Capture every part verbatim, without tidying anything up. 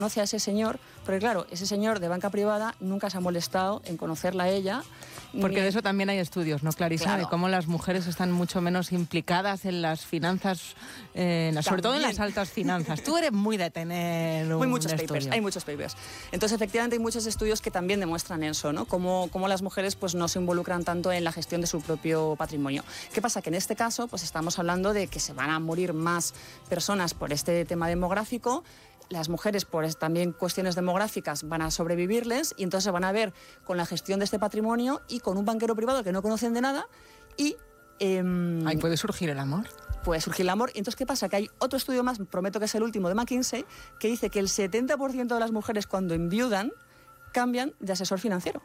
conoce a ese señor, porque claro, ese señor de banca privada nunca se ha molestado en conocerla a ella. Porque ni... de eso también hay estudios, ¿no, Clarisa? Claro. De cómo las mujeres están mucho menos implicadas en las finanzas, eh, en las, sobre todo en las altas finanzas. Tú eres muy de tener un Muy muchos estudio. papers, hay muchos papers. Entonces, efectivamente, hay muchos estudios que también demuestran eso, ¿no? Cómo, cómo las mujeres pues, no se involucran tanto en la gestión de su propio patrimonio. ¿Qué pasa? Que en este caso pues, estamos hablando de que se van a morir más personas por este tema demográfico. Las mujeres, por también cuestiones demográficas, van a sobrevivirles y entonces van a ver con la gestión de este patrimonio y con un banquero privado que no conocen de nada y... Eh, Ahí puede surgir el amor. Puede surgir el amor. Y entonces, ¿qué pasa? Que hay otro estudio más, prometo que es el último, de McKinsey, que dice que el setenta por ciento de las mujeres cuando enviudan cambian de asesor financiero.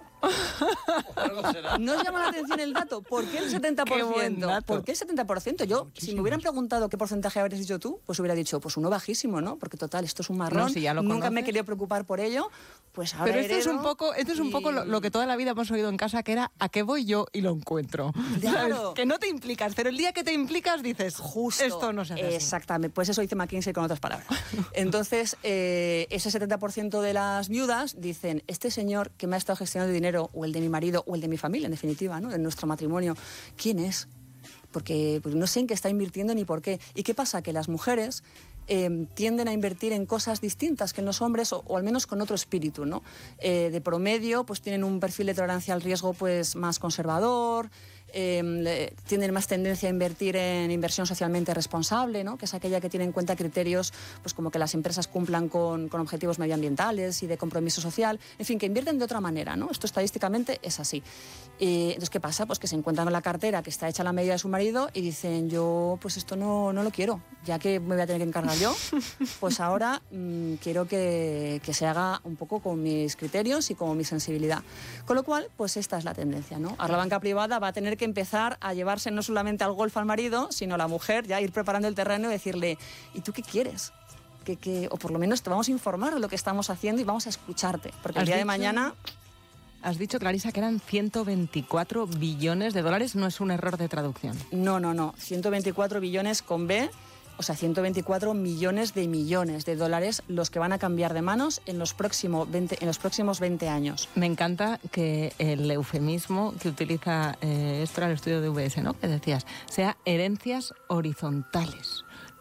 ¿No os llama la atención el dato? ¿Por qué el setenta por ciento? Qué buen dato. ¿Por qué el setenta por ciento? Yo, Muchísimo. si me hubieran preguntado qué porcentaje habrías dicho tú, pues hubiera dicho, pues uno bajísimo, ¿no? Porque total, esto es un marrón, No, si ya lo nunca conoces. me he querido preocupar por ello, pues ahora Pero esto es heredo un poco, esto es un y- poco lo, lo que toda la vida hemos oído en casa, que era ¿a qué voy yo y lo encuentro? Claro. ¿Sabes? Que no te implicas, pero el día que te implicas dices, Justo. esto no se hace así. Exactamente, pues eso dice McKinsey con otras palabras. Entonces, eh, ese setenta por ciento de las viudas dicen, este señor que me ha estado gestionando dinero, o el de mi marido, o el de mi familia, en definitiva, ¿no? De nuestro matrimonio, ¿quién es? Porque, porque no sé en qué está invirtiendo ni por qué. ¿Y qué pasa? Que las mujeres eh, tienden a invertir en cosas distintas que en los hombres, o, o al menos con otro espíritu, ¿no? Eh, de promedio, pues tienen un perfil de tolerancia al riesgo pues más conservador, eh, le- tienen más tendencia a invertir en inversión socialmente responsable, ¿no? Que es aquella que tiene en cuenta criterios pues como que las empresas cumplan con, con objetivos medioambientales y de compromiso social, en fin, que invierten de otra manera, ¿no? Esto estadísticamente es así. Eh, entonces, ¿qué pasa? Pues que se encuentran con la cartera que está hecha a la medida de su marido y dicen, yo pues esto no, no lo quiero, ya que me voy a tener que encargar yo, pues ahora mmm, quiero que, que se haga un poco con mis criterios y con mi sensibilidad. Con lo cual, pues esta es la tendencia, ¿no? Ahora la banca privada va a tener que empezar a llevarse no solamente al golf al marido, sino a la mujer, ya ir preparando el terreno y decirle, ¿y tú qué quieres? Que, que, o por lo menos te vamos a informar de lo que estamos haciendo y vamos a escucharte, porque el ¿Has día de dicho? mañana... Has dicho, Clarisa, que eran ciento veinticuatro billones de dólares, no es un error de traducción. No, no, no, ciento veinticuatro billones con B, o sea, ciento veinticuatro millones de millones de dólares los que van a cambiar de manos en los, próximo veinte, en los próximos veinte años. Me encanta que el eufemismo que utiliza, eh, esto era el estudio de U V S, ¿no? Que decías, sea herencias horizontales.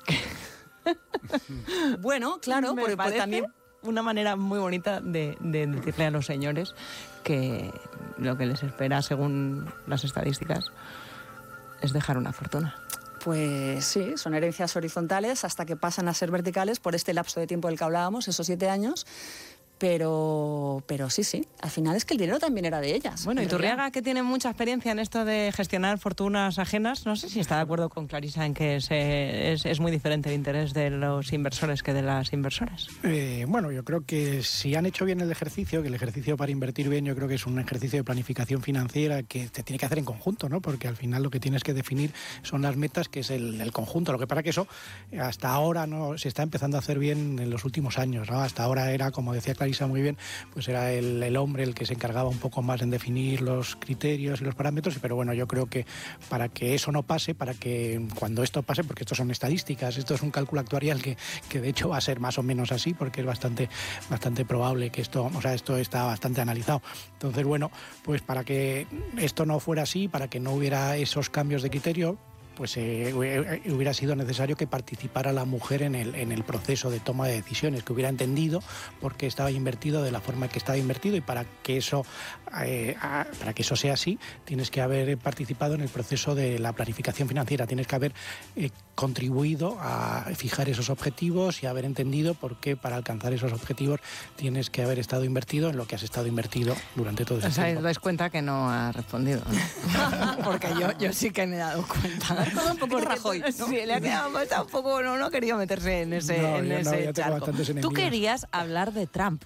Bueno, claro, Me porque pues, parece también... una manera muy bonita de, de decirle a los señores que lo que les espera, según las estadísticas, es dejar una fortuna. Pues sí, son herencias horizontales hasta que pasan a ser verticales por este lapso de tiempo del que hablábamos, esos siete años. Pero, pero sí, sí, al final es que el dinero también era de ellas. Bueno, y en realidad. Turriaga, que tiene mucha experiencia en esto de gestionar fortunas ajenas, no sé si está de acuerdo con Clarisa en que se, es, es muy diferente el interés de los inversores que de las inversoras. Eh, bueno, yo creo que si han hecho bien el ejercicio, que el ejercicio para invertir bien, yo creo que es un ejercicio de planificación financiera que se tiene que hacer en conjunto, ¿no? Porque al final lo que tienes que definir son las metas, que es el, el conjunto. Lo que pasa que eso hasta ahora no se está empezando a hacer bien en los últimos años, ¿no? Hasta ahora era, como decía Clarisa muy bien, pues era el, el hombre el que se encargaba un poco más en definir los criterios y los parámetros, pero bueno, yo creo que para que eso no pase, para que cuando esto pase, porque esto son estadísticas, esto es un cálculo actuarial que, que de hecho va a ser más o menos así, porque es bastante, bastante probable que esto, o sea, esto está bastante analizado. Entonces, bueno, pues para que esto no fuera así, para que no hubiera esos cambios de criterio, pues eh, hubiera sido necesario que participara la mujer en el, en el proceso de toma de decisiones, que hubiera entendido por qué estaba invertido de la forma que estaba invertido, y para que eso, eh, para que eso sea así, tienes que haber participado en el proceso de la planificación financiera, tienes que haber eh, contribuido a fijar esos objetivos y haber entendido por qué para alcanzar esos objetivos tienes que haber estado invertido en lo que has estado invertido durante todo ese O sea, tiempo. os dais cuenta que no ha respondido, ¿no? Porque yo, yo sí que me he dado cuenta. Todo un poquito Porque, Rajoy, ¿no? Sí, le ha quedado está un poco, no, no ha querido meterse en ese, No, en yo no, ese yo tengo charco. bastantes Tú enemigos. querías hablar de Trump.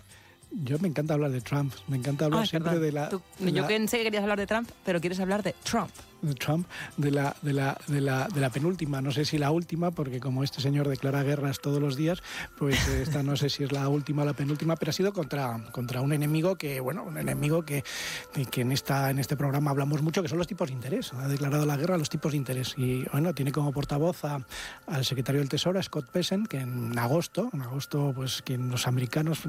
Yo me encanta hablar de Trump, me encanta hablar Ah, siempre perdón. de la... Tú- de yo la- pensé que querías hablar de Trump, pero quieres hablar de Trump. de Trump, de la, de, la, de, la, de la penúltima, no sé si la última, porque como este señor declara guerras todos los días, pues esta no sé si es la última o la penúltima, pero ha sido contra, contra un enemigo que, bueno, un enemigo que, que en, esta, en este programa hablamos mucho, que son los tipos de interés. Ha declarado la guerra a los tipos de interés. Y bueno, tiene como portavoz a, al secretario del Tesoro, a Scott Bessent, que en agosto, en agosto, pues que los americanos